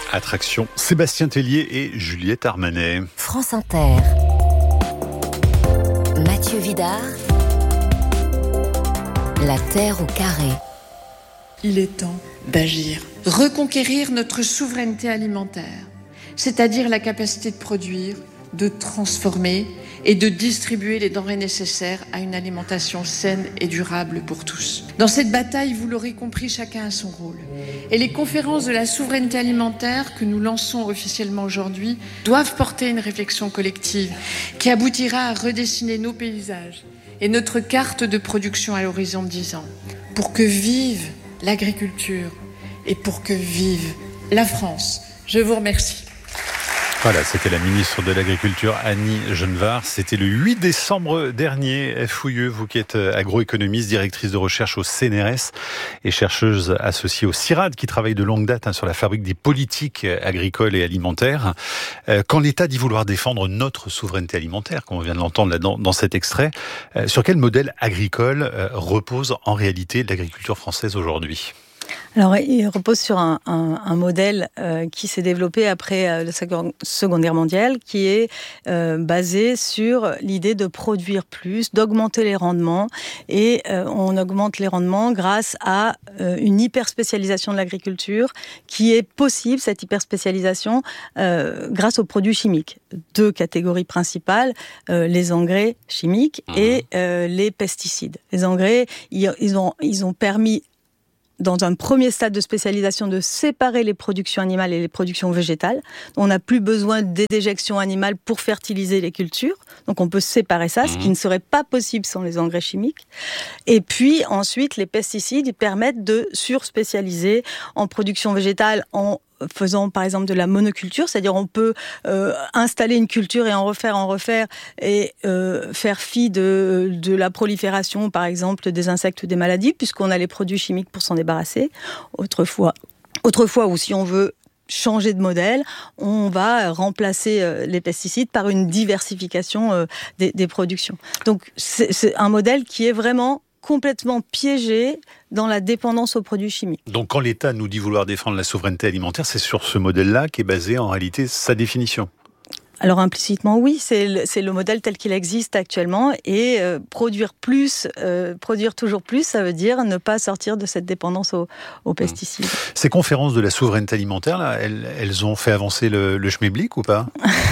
Attraction, Sébastien Tellier et Juliette Armanet. France Inter. Mathieu Vidard. La Terre au carré. Il est temps d'agir. Reconquérir notre souveraineté alimentaire, c'est-à-dire la capacité de produire, de transformer et de distribuer les denrées nécessaires à une alimentation saine et durable pour tous. Dans cette bataille, vous l'aurez compris, chacun a son rôle. Et les conférences de la souveraineté alimentaire que nous lançons officiellement aujourd'hui doivent porter une réflexion collective qui aboutira à redessiner nos paysages et notre carte de production à l'horizon de 10 ans pour que vive l'agriculture et pour que vive la France. Je vous remercie. Voilà, c'était la ministre de l'Agriculture, Annie Genevard. C'était le 8 décembre dernier. Fouilleux, vous qui êtes agroéconomiste, directrice de recherche au CNRS et chercheuse associée au CIRAD, qui travaille de longue date sur la fabrique des politiques agricoles et alimentaires. Quand l'État dit vouloir défendre notre souveraineté alimentaire, comme on vient de l'entendre là dans cet extrait, sur quel modèle agricole repose en réalité l'agriculture française aujourd'hui ? Alors, il repose sur un modèle qui s'est développé après la Seconde Guerre mondiale, qui est basé sur l'idée de produire plus, d'augmenter les rendements. Et on augmente les rendements grâce à une hyperspécialisation de l'agriculture qui est possible, cette hyperspécialisation, grâce aux produits chimiques. Deux catégories principales, les engrais chimiques et les pesticides. Les engrais, ils ont permis, dans un premier stade de spécialisation, de séparer les productions animales et les productions végétales. On n'a plus besoin des déjections animales pour fertiliser les cultures. Donc on peut séparer ça, ce qui ne serait pas possible sans les engrais chimiques. Et puis ensuite, les pesticides, ils permettent de surspécialiser en production végétale, en faisant par exemple de la monoculture, c'est-à-dire on peut installer une culture et en refaire et faire fi de la prolifération par exemple des insectes ou des maladies, puisqu'on a les produits chimiques pour s'en débarrasser. Autrefois, ou si on veut changer de modèle, on va remplacer les pesticides par une diversification des productions. Donc c'est un modèle qui est vraiment complètement piégé dans la dépendance aux produits chimiques. Donc quand l'État nous dit vouloir défendre la souveraineté alimentaire, c'est sur ce modèle-là qu'est basée en réalité sa définition. Alors implicitement oui, c'est le modèle tel qu'il existe actuellement, et produire plus, produire toujours plus, ça veut dire ne pas sortir de cette dépendance aux pesticides. Ces conférences de la souveraineté alimentaire, là, elles ont fait avancer le schmilblick ou pas ?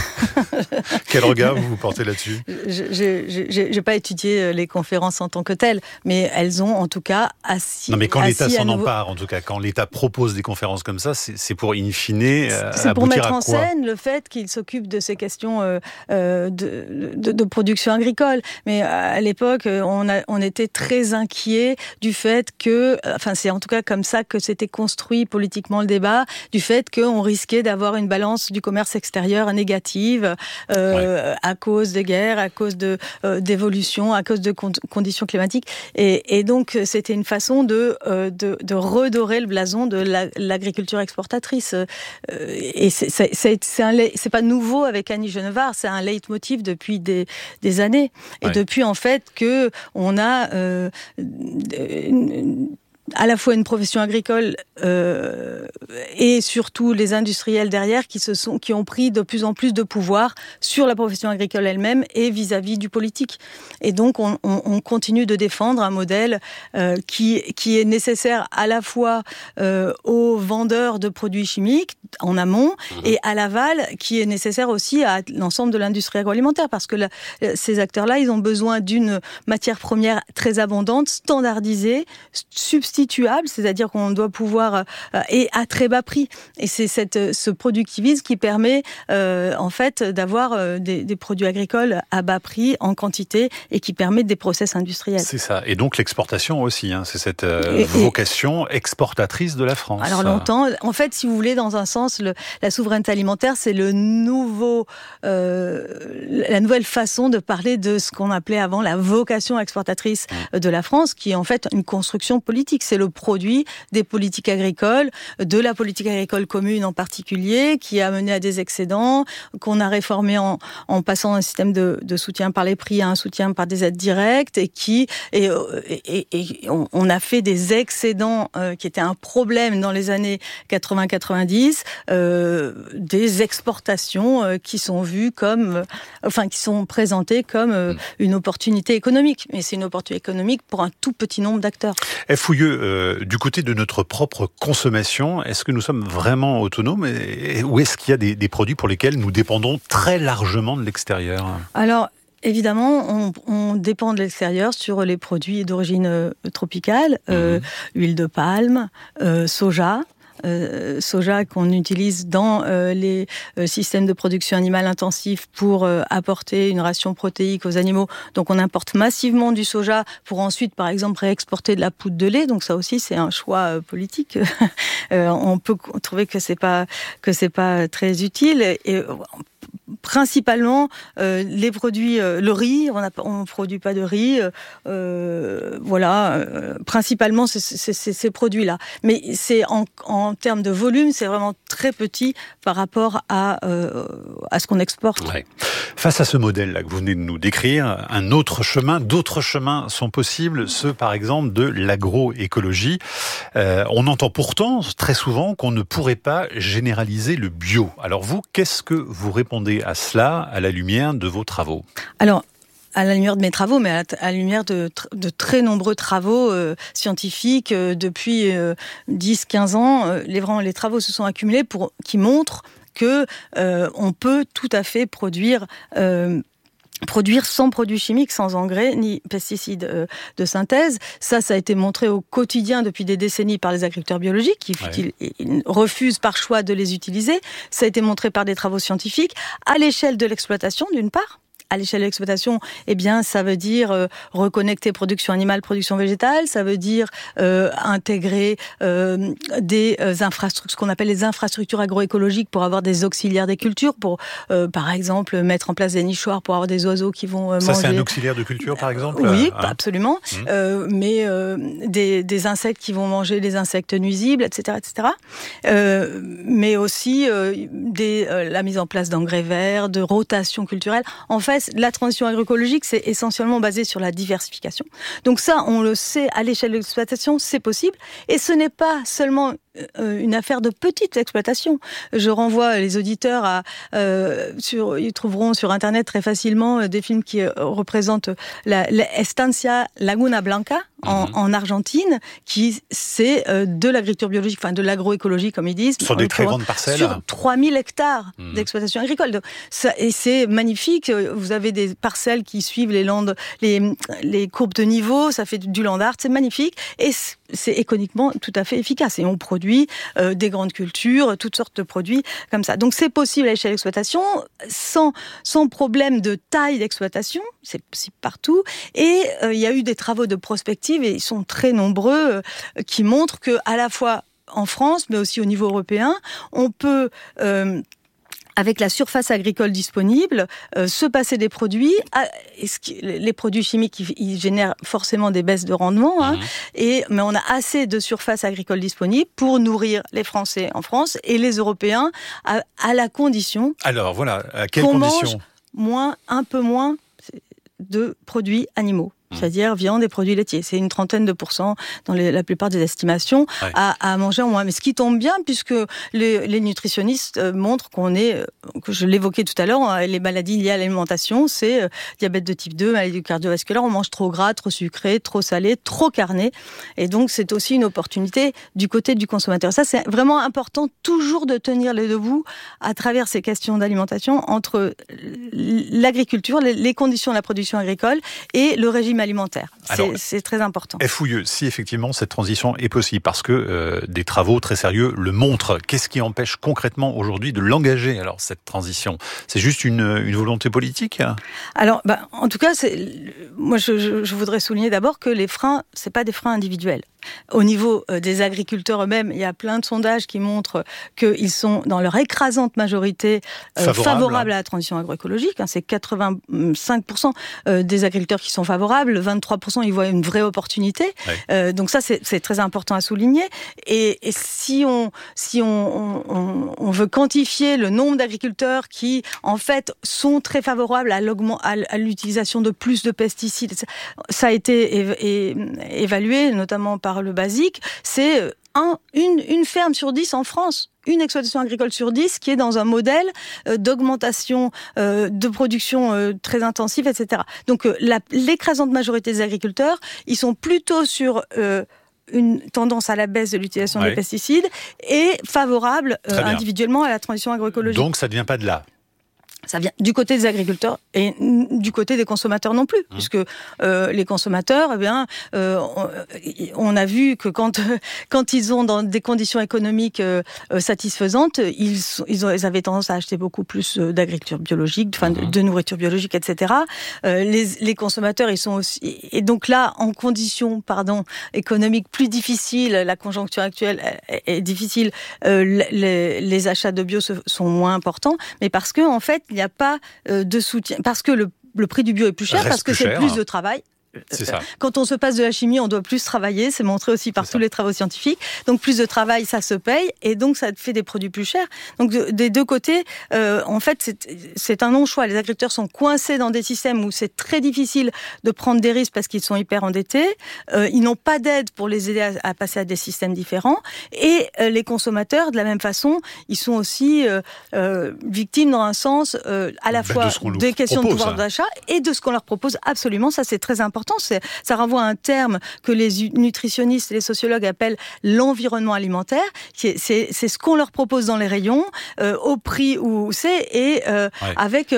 Quel regard vous portez là-dessus ? J'ai pas étudié les conférences en tant que telles, mais elles ont en tout cas assis. Non, mais quand l'État s'en empare, en tout cas, quand l'État propose des conférences comme ça, c'est pour in fine c'est pour mettre en quoi ? scène le fait qu'il s'occupe de ces questions de production agricole. Mais à l'époque, on était très inquiets du fait que, enfin c'est en tout cas comme ça que s'était construit politiquement le débat, du fait qu'on risquait d'avoir une balance du commerce extérieur négative à cause des guerres, à cause d'évolution, à cause de conditions climatiques. Et donc c'était une façon de redorer le blason de l'agriculture exportatrice. Et c'est pas nouveau avec Annie Genevard, c'est un leitmotiv depuis des années. Et depuis en fait que on a à la fois une profession agricole et surtout les industriels derrière qui ont pris de plus en plus de pouvoir sur la profession agricole elle-même et vis-à-vis du politique. Et donc on continue de défendre un modèle qui est nécessaire à la fois aux vendeurs de produits chimiques en amont et à l'aval, qui est nécessaire aussi à l'ensemble de l'industrie agroalimentaire, parce que ces acteurs-là, ils ont besoin d'une matière première très abondante, standardisée, substituable, c'est-à-dire qu'on doit pouvoir et à très bas prix. Et c'est ce productivisme qui permet en fait d'avoir des produits agricoles à bas prix en quantité et qui permet des process industriels. C'est ça. Et donc l'exportation aussi, c'est cette vocation exportatrice de la France. Alors longtemps, en fait, si vous voulez, dans un sens, la souveraineté alimentaire, c'est la nouvelle façon de parler de ce qu'on appelait avant la vocation exportatrice de la France, qui est en fait une construction politique. c'est le produit des politiques agricoles, de la politique agricole commune en particulier, qui a mené à des excédents, qu'on a réformé en passant d'un système de soutien par les prix à un soutien par des aides directes, et on a fait des excédents qui étaient un problème dans les années 80-90, des exportations qui sont vues qui sont présentées comme une opportunité économique. Mais c'est une opportunité économique pour un tout petit nombre d'acteurs. Fouilleux, du côté de notre propre consommation, est-ce que nous sommes vraiment autonomes ou est-ce qu'il y a des produits pour lesquels nous dépendons très largement de l'extérieur ? Alors, évidemment, on dépend de l'extérieur sur les produits d'origine tropicale, huile de palme, soja qu'on utilise dans les systèmes de production animale intensifs pour apporter une ration protéique aux animaux. Donc on importe massivement du soja pour ensuite, par exemple, réexporter de la poudre de lait. Donc ça aussi, c'est un choix politique. On peut trouver que c'est pas très utile. Et principalement les produits, le riz, on produit pas de riz, principalement c'est ces produits-là. Mais c'est en termes de volume, c'est vraiment très petit par rapport à ce qu'on exporte. Ouais. Face à ce modèle-là que vous venez de nous décrire, d'autres chemins sont possibles, ceux par exemple de l'agroécologie. On entend pourtant très souvent qu'on ne pourrait pas généraliser le bio. Alors vous, qu'est-ce que vous répondez à cela à la lumière de vos travaux ? Alors, à la lumière de mes travaux, mais à la lumière de très nombreux travaux scientifiques depuis 10-15 ans, les travaux se sont accumulés qui montrent que on peut tout à fait produire sans produits chimiques, sans engrais ni pesticides de synthèse. Ça a été montré au quotidien depuis des décennies par les agriculteurs biologiques qui refusent par choix de les utiliser. Ça a été montré par des travaux scientifiques à l'échelle de l'exploitation, d'une part. À l'échelle de l'exploitation, ça veut dire reconnecter production animale, production végétale, ça veut dire intégrer des infrastructures, ce qu'on appelle les infrastructures agroécologiques pour avoir des auxiliaires des cultures, pour par exemple mettre en place des nichoirs pour avoir des oiseaux qui vont manger. Ça, c'est un auxiliaire de culture, par exemple ? Oui, absolument. Mais des insectes qui vont manger les insectes nuisibles, etc., etc. Mais aussi la mise en place d'engrais verts, de rotation culturelle. En fait, la transition agroécologique, c'est essentiellement basé sur la diversification. Donc ça, on le sait, à l'échelle de l'exploitation, c'est possible. Et ce n'est pas seulement une affaire de petite exploitation. Je renvoie les auditeurs ils trouveront sur Internet très facilement des films qui représentent la Estancia Laguna Blanca en Argentine, qui c'est de l'agriculture biologique, enfin de l'agroécologie comme ils disent. Sur des très grandes parcelles. Sur 3000 hectares d'exploitation agricole. Et c'est magnifique. Vous avez des parcelles qui suivent les courbes de niveau, ça fait du land art, c'est magnifique. Et c'est économiquement tout à fait efficace. Et on produit des grandes cultures, toutes sortes de produits comme ça. Donc c'est possible à l'échelle d'exploitation, sans problème de taille d'exploitation, c'est possible partout. Et il y a eu des travaux de prospective, et ils sont très nombreux, qui montrent que à la fois en France, mais aussi au niveau européen, on peut avec la surface agricole disponible, se passer des produits. Les produits chimiques, ils génèrent forcément des baisses de rendement, mais on a assez de surface agricole disponible pour nourrir les Français en France et les Européens à la condition. Alors voilà, à quelles conditions ? Un peu moins de produits animaux. C'est-à-dire viande et produits laitiers. C'est une 30% dans la plupart des estimations à manger en moins. Mais ce qui tombe bien, puisque les nutritionnistes montrent que je l'évoquais tout à l'heure, les maladies liées à l'alimentation, c'est diabète de type 2, maladie cardiovasculaire, on mange trop gras, trop sucré, trop salé, trop carné. Et donc, c'est aussi une opportunité du côté du consommateur. Ça, c'est vraiment important, toujours de tenir les deux bouts à travers ces questions d'alimentation entre l'agriculture, les conditions de la production agricole et le régime alimentaire. C'est très important. Fouilleux, si effectivement cette transition est possible, parce que des travaux très sérieux le montrent, qu'est-ce qui empêche concrètement aujourd'hui de l'engager, alors, cette transition ? C'est juste une volonté politique ? Alors, en tout cas, moi je voudrais souligner d'abord que les freins, c'est pas des freins individuels. Au niveau des agriculteurs eux-mêmes, il y a plein de sondages qui montrent qu'ils sont, dans leur écrasante majorité, favorables à la transition agroécologique. C'est 85% des agriculteurs qui sont favorables, 23% ils voient une vraie opportunité. Ouais. Donc ça, c'est très important à souligner. Et si on veut quantifier le nombre d'agriculteurs qui, en fait, sont très favorables à l'utilisation de plus de pesticides, ça a été évalué, notamment par le BASIC, c'est une ferme sur 10 en France, une exploitation agricole sur 10 qui est dans un modèle d'augmentation de production très intensive, etc. Donc l'écrasante majorité des agriculteurs, ils sont plutôt sur une tendance à la baisse de l'utilisation des pesticides et favorables individuellement à la transition agroécologique. Donc ça ne vient pas de là. Ça vient du côté des agriculteurs et du côté des consommateurs non plus, puisque les consommateurs, on a vu que quand ils sont dans des conditions économiques satisfaisantes, ils avaient tendance à acheter beaucoup plus d'agriculture biologique, de nourriture biologique, etc. Les consommateurs, ils sont aussi, et donc là, en conditions, économiques plus difficiles, la conjoncture actuelle est difficile, les achats de bio sont moins importants, mais parce que en fait, il n'y a pas de soutien, parce que le prix du bio est plus cher, parce que c'est plus de travail. C'est ça. Quand on se passe de la chimie, on doit plus travailler, c'est montré aussi par tous les travaux scientifiques. Donc plus de travail, ça se paye, et donc ça fait des produits plus chers. Donc des deux côtés, en fait, c'est un non-choix. Les agriculteurs sont coincés dans des systèmes où c'est très difficile de prendre des risques parce qu'ils sont hyper endettés. Ils n'ont pas d'aide pour les aider à passer à des systèmes différents. Et les consommateurs, de la même façon, ils sont aussi victimes dans un sens à la fois des questions de pouvoir d'achat et de ce qu'on leur propose. Absolument, ça c'est très important. Ça renvoie à un terme que les nutritionnistes et les sociologues appellent l'environnement alimentaire. C'est ce qu'on leur propose dans les rayons, au prix où c'est, et avec,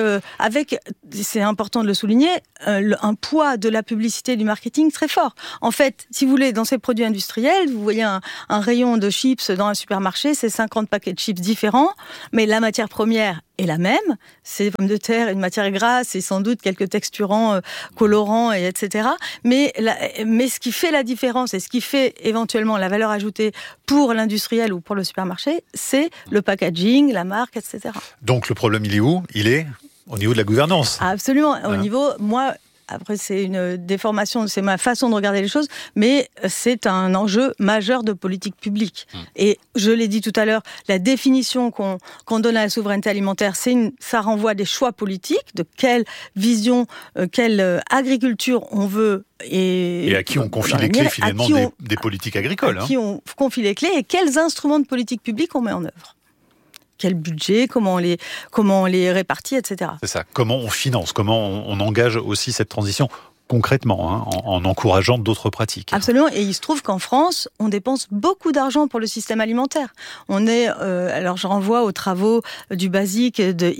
c'est important de le souligner, un poids de la publicité et du marketing très fort. En fait, si vous voulez, dans ces produits industriels, vous voyez un rayon de chips dans un supermarché, c'est 50 paquets de chips différents, mais la matière première est la même, c'est des pommes de terre, une matière grasse et sans doute quelques texturants, colorants, etc. Mais ce qui fait la différence et ce qui fait éventuellement la valeur ajoutée pour l'industriel ou pour le supermarché, c'est le packaging, la marque, etc. Donc le problème, il est où ? Il est au niveau de la gouvernance. Absolument. Au niveau, après, c'est une déformation, c'est ma façon de regarder les choses, mais c'est un enjeu majeur de politique publique. Et je l'ai dit tout à l'heure, la définition qu'on donne à la souveraineté alimentaire, ça renvoie à des choix politiques, de quelle vision, quelle agriculture on veut. Et à qui on confie les clés, finalement, des politiques agricoles. À qui on confie les clés et quels instruments de politique publique on met en œuvre. Quel budget, comment on les répartit, etc. C'est ça. Comment on finance, comment on engage aussi cette transition concrètement, en encourageant d'autres pratiques. Absolument. Et il se trouve qu'en France, on dépense beaucoup d'argent pour le système alimentaire. On est, alors je renvoie aux travaux du BASIC et de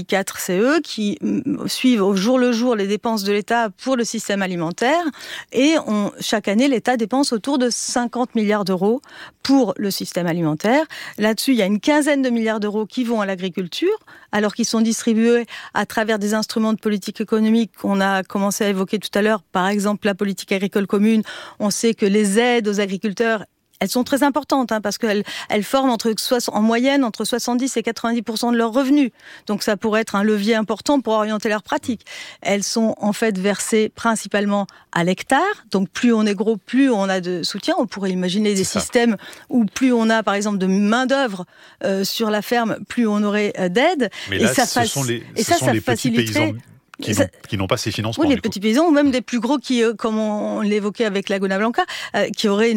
I4CE qui suivent au jour le jour les dépenses de l'État pour le système alimentaire. Et chaque année, l'État dépense autour de 50 milliards d'euros pour le système alimentaire. Là-dessus, il y a une quinzaine de milliards d'euros qui vont à l'agriculture, alors qu'ils sont distribués à travers des instruments de politique économique qu'on a commencé à évoquer tout à l'heure, par exemple la politique agricole commune. On sait que les aides aux agriculteurs, elles sont très importantes, parce qu'elles forment en moyenne entre 70 et 90% de leurs revenus. Donc ça pourrait être un levier important pour orienter leurs pratiques. Elles sont en fait versées principalement à l'hectare. Donc plus on est gros, plus on a de soutien. On pourrait imaginer des systèmes où plus on a par exemple de main-d'œuvre sur la ferme, plus on aurait d'aide. Mais là, ce sont les petits paysans qui n'ont pas ces financements. Oui, les petits paysans, ou même des plus gros qui, comme on l'évoquait avec Laguna Blanca, qui auraient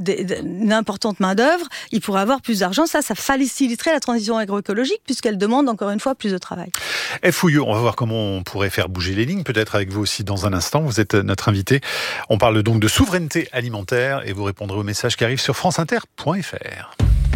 une importante main-d'œuvre, ils pourraient avoir plus d'argent. Ça faciliterait la transition agroécologique, puisqu'elle demande encore une fois plus de travail. Fouilleux, on va voir comment on pourrait faire bouger les lignes, peut-être avec vous aussi dans un instant. Vous êtes notre invité. On parle donc de souveraineté alimentaire et vous répondrez aux messages qui arrivent sur franceinter.fr.